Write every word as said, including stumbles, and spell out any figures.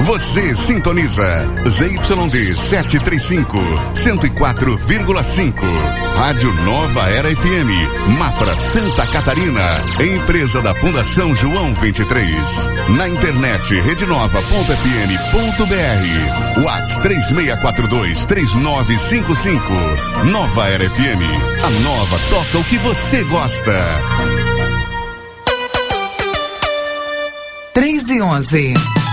Você sintoniza Z Y D setecentos e trinta e cinco, cento e quatro vírgula cinco. Rádio Nova Era F M, Mafra, Santa Catarina. Empresa da Fundação João vinte e três. Na internet rede nova ponto f m ponto b r. WhatsApp três seis quatro dois, três nove cinco cinco. Nova Era F M. A nova toca o que você gosta. três e onze.